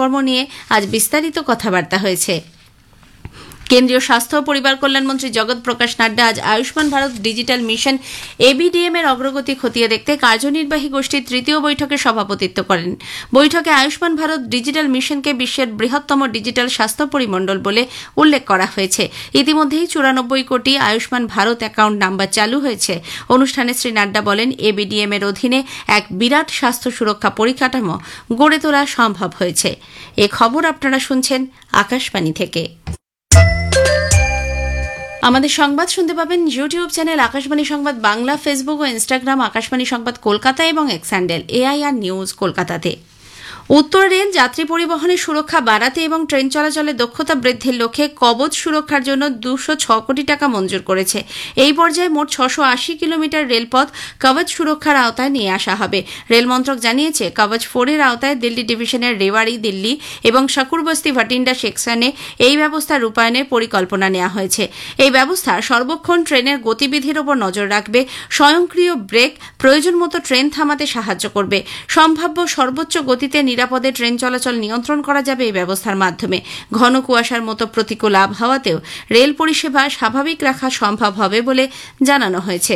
কাজকর্ম নিয়ে আজ বিস্তারিত কথাবার্তা হয়েছে। কেন্দ্রীয় স্বাস্থ্য ও পরিবার কল্যাণমন্ত্রী জগৎ প্রকাশ নাড্ডা আজ Ayushman Bharat digital mission ABDM এর অগ্রগতি খতিয়ে দেখতে কার্যনির্বাহী গোষ্ঠীর তৃতীয় বৈঠকে সভাপতিত্ব করেন। বৈঠকে আয়ুষ্মান ভারত ডিজিটাল মিশনকে বিশ্বের বৃহত্তম ডিজিটাল স্বাস্থ্য পরিমণ্ডল বলে উল্লেখ করা হয়েছে। ইতিমধ্যেই 94 কোটি আয়ুষ্মান ভারত অ্যাকাউন্ট নাম্বার চালু হয়েছে। অনুষ্ঠানে শ্রী নাড্ডা বলেন, এবিডিএম এর অধীনে এক বিরাট স্বাস্থ্য সুরক্ষা পরিকাঠামো গড়ে তোলা সম্ভব হয়েছে। এ খবর আপনারা শুনছেন আকাশবাণী থেকে। আমাদের সংবাদ শুনতে পাবেন ইউটিউব চ্যানেল আকাশবাণী সংবাদ বাংলা, ফেসবুক ও ইনস্টাগ্রাম আকাশবাণী সংবাদ কলকাতা এবং এক্স হ্যান্ডেল AIR নিউজ কলকাতাতে। উত্তর রেল যাত্রী পরিবহনের সুরক্ষা বাড়াতে এবং ট্রেন চলাচলের দক্ষতা বৃদ্ধির লক্ষ্যে কবচ সুরক্ষার জন্য 206 কোটি টাকা মঞ্জুর করেছে। এই পর্যায়ে মোট 680 কিলোমিটার রেলপথ কবচ সুরক্ষার আওতায় নিয়ে আসা হবে। রেল মন্ত্রক জানিয়েছে, কবচ 4 এর আওতায় দিল্লি ডিভিশনের রেওয়াড়ি দিল্লি এবং শাকুরবস্তি ভাটিন্ডা সেকশনে এই ব্যবস্থা রূপায়ণের পরিকল্পনা নেওয়া হয়েছে। এই ব্যবস্থা সর্বক্ষণ ট্রেনের গতিবিধির ওপর নজর রাখবে, স্বয়ংক্রিয় ব্রেক প্রয়োজন মতো ট্রেন থামাতে সাহায্য করবে। সম্ভাব্য সর্বোচ্চ গতিতে নিরাপদে ট্রেন চলাচল নিয়ন্ত্রণ করা যাবে এই ব্যবস্থার মাধ্যমে। ঘন কুয়াশার মতো প্রতিকূল আবহাওয়াতেও রেল পরিষেবা স্বাভাবিক রাখা সম্ভব হবে বলে জানানো হয়েছে।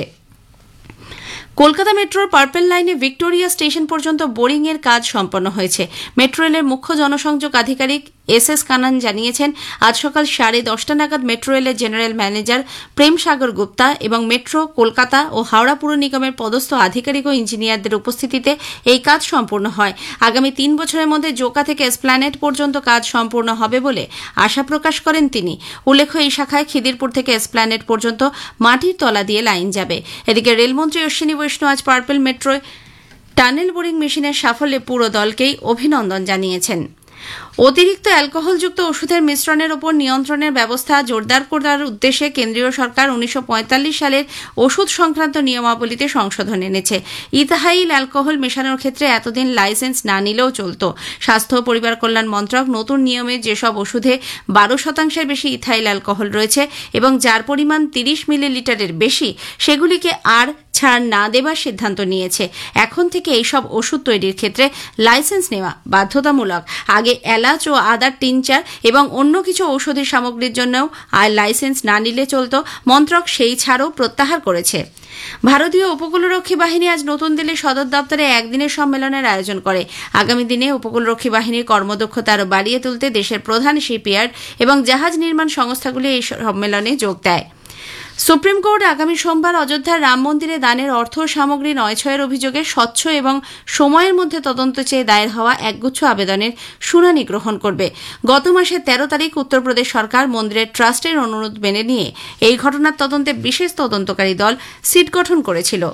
কলকাতা মেট্রোর পার্পল লাইনে ভিক্টোরিয়া স্টেশন পর্যন্ত বোরিং এর কাজ সম্পন্ন হয়েছে। মেট্রো রেলের মুখ্য জনসংযোগ আধিকারিক SS কানান জানিয়েছেন, আজ সকাল 10:30 নাগাদ মেট্রো রেলের জেনারেল ম্যানেজার প্রেম সাগর গুপ্তা এবং মেট্রো কলকাতা ও হাওড়া পুর নিগমের পদস্থ আধিকারিক ও ইঞ্জিনিয়ারদের উপস্থিতিতে এই কাজ সম্পূর্ণ হয়। আগামী 3 বছরের মধ্যে জোকা থেকে এসপ্ল্যানেড পর্যন্ত কাজ সম্পূর্ণ হবে বলে আশা প্রকাশ করেন তিনি। উল্লেখ্য, এই শাখায় খিদিরপুর থেকে এসপ্ল্যানেড পর্যন্ত মাটির তলা দিয়ে লাইন যাবে। এদিকে রেলমন্ত্রী অশ্বিনী বৈষ্ণব আজ পার্পল মেট্রোয় টানেল বোরিং মেশিনের সাফল্যে পুরো দলকেই অভিনন্দন জানিয়েছেন। অতিরিক্ত অ্যালকোহলযুক্ত ওষুধের মিশ্রণের ওপর নিয়ন্ত্রণের ব্যবস্থা জোরদার করার উদ্দেশ্যে কেন্দ্রীয় সরকার 1945 সালের ওষুধ সংক্রান্ত নিয়মাবলীতে সংশোধন এনেছে। ইথাইল অ্যালকোহল মেশানোর ক্ষেত্রে এতদিন লাইসেন্স না নিলেও চলত। স্বাস্থ্য ও পরিবার কল্যাণ মন্ত্রক নতুন নিয়মে যেসব ওষুধে 12% বেশি ইথাইল অ্যালকোহল রয়েছে এবং যার পরিমাণ 30 মিলিলিটারের বেশি, সেগুলিকে আর ছাড় না দেবার সিদ্ধান্ত নিয়েছে। এখন থেকে এইসব ওষুধ তৈরির ক্ষেত্রে লাইসেন্স নেওয়া বাধ্যতামূলক। আগে এলাচ ও আদার টিনচার এবং অন্য কিছু ঔষধি সামগ্রীর জন্যও আর লাইসেন্স না নিলে চলত। মন্ত্রক সেই ছাড়ও প্রত্যাহার করেছে। ভারতীয় উপকূলরক্ষী বাহিনী আজ নতুন দিল্লির সদর দপ্তরে একদিনের সম্মেলনের আয়োজন করে। আগামী দিনে উপকূলরক্ষী বাহিনীর কর্মদক্ষতা আরও বাড়িয়ে তুলতে দেশের প্রধান শিপইয়ার্ড এবং জাহাজ নির্মাণ সংস্থাগুলি এই সম্মেলনে যোগ দেয়। সুপ্রিম কোর্ট আগামী সোমবার অযোধ্যার রাম মন্দিরে দানের অর্থ সামগ্রী নয়ছয়ের অভিযোগে স্বচ্ছ এবং সময়ের মধ্যে তদন্ত চেয়ে দায়ের হওয়া একগুচ্ছ আবেদনের শুনানি গ্রহণ করবে। গত মাসের 13 তারিখ উত্তরপ্রদেশ সরকার মন্দিরের ট্রাস্টের অনুরোধ মেনে নিয়ে এই ঘটনার তদন্তে বিশেষ তদন্তকারী দল সিট গঠন করেছিল।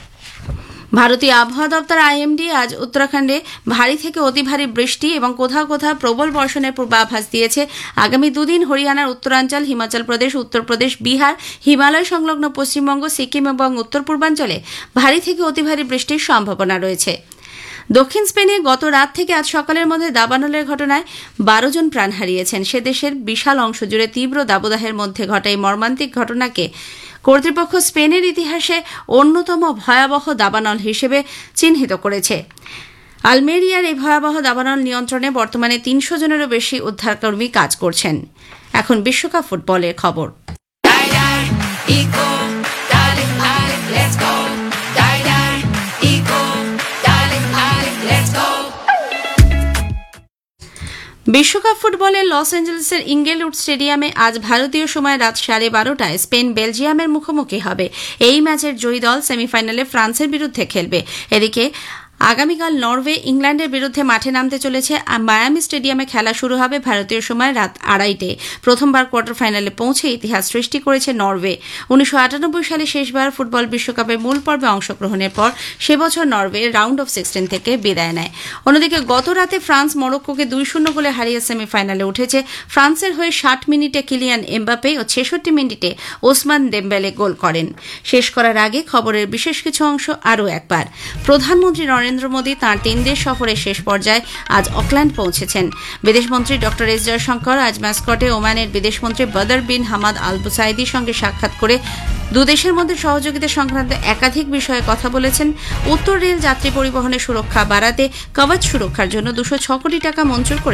ভারতীয় আবহাওয়া দপ্তর IMD আজ উত্তরাখণ্ডে ভারী থেকে অতি ভারী বৃষ্টি এবং কোথাও কোথাও প্রবল বর্ষণের পূর্বাভাস দিয়েছে। আগামী 2 দিন হরিয়ানার উত্তরাঞ্চল, হিমাচল প্রদেশ, উত্তরপ্রদেশ, বিহার, হিমালয় সংলগ্ন পশ্চিমবঙ্গ, সিকিম এবং উত্তর পূর্বাঞ্চলে ভারী থেকে অতি ভারী বৃষ্টির সম্ভাবনা রয়েছে। দক্ষিণ স্পেনে গত রাত থেকে আজ সকালের মধ্যে দাবানলের ঘটনায় 12 জন প্রাণ হারিয়েছেন। সে দেশের বিশাল অংশ জুড়ে তীব্র দাবদাহের মধ্যে ঘটা এই মর্মান্তিক ঘটনাকে কর্তৃপক্ষ স্পেনের ইতিহাসে অন্যতম ভয়াবহ দাবানল হিসেবে চিহ্নিত করেছে। আলমেরিয়ার এই ভয়াবহ দাবানল নিয়ন্ত্রণে বর্তমানে 300 জনেরও বেশি উদ্ধারকর্মী কাজ করছেন। এখন বিশ্বকাপ ফুটবলের খবর। বিশ্বকাপ ফুটবলে লস অ্যাঞ্জেলেসের ইঙ্গেলউড স্টেডিয়ামে আজ ভারতীয় সময় রাত 12:30টায় স্পেন বেলজিয়ামের মুখোমুখি হবে। এই ম্যাচের জয়ী দল সেমিফাইনালে ফ্রান্সের বিরুদ্ধে খেলবে। এদিকে আগামীকাল নরওয়ে ইংল্যান্ডের বিরুদ্ধে মাঠে নামতে চলেছে। মায়ামি স্টেডিয়ামে খেলা শুরু হবে ভারতীয় সময় রাত 2:30টায়। প্রথমবার কোয়ার্টার ফাইনালে পৌঁছে ইতিহাস সৃষ্টি করেছে নরওয়ে। 1998 সালে শেষবার ফুটবল বিশ্বকাপের মূল পর্বে অংশগ্রহণের পর সে বছর নরওয়ে রাউন্ড অফ 16 থেকে বিদায় নেয়। অন্যদিকে গত রাতে ফ্রান্স মরক্কোকে 2-0 গোলে হারিয়ে সেমিফাইনালে উঠেছে। ফ্রান্সের হয়ে 60 মিনিটে কিলিয়ান এমবাপে ও 66 মিনিটে ওসমান দেমবেলে গোল করেন। শেষ করার আগে খবরের বিশেষ কিছু অংশ আরও একবার। প্রধানমন্ত্রী নরেন্দ্র মোদী তাঁর 3 দেশ সফরের শেষ পর্যায়ে আজ অকল্যান্ড পৌঁছেছেন। বিদেশমন্ত্রী ডক্টর এস জয়শঙ্কর আজ মাস্কটে ওমানের বিদেশমন্ত্রী বদর বিন হামাদ আল বুসাইদির সঙ্গে সাক্ষাৎ করে দুদেশের মধ্যে সহযোগিতা সংক্রান্ত একাধিক বিষয়ে কথা বলেছেন। উত্তর রেল যাত্রী পরিবহনের সুরক্ষা বাড়াতে কবচ সুরক্ষার জন্য 206 কোটি টাকা মঞ্জুর করে